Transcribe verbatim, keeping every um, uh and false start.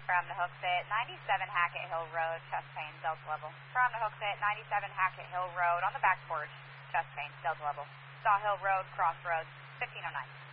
From the hooks at ninety-seven Hackett Hill Road, chest pain, Delta level. From the hooks at ninety-seven Hackett Hill Road on the back porch, chest pain, Delta level. Saw Hill Road, Crossroads, fifteen oh nine.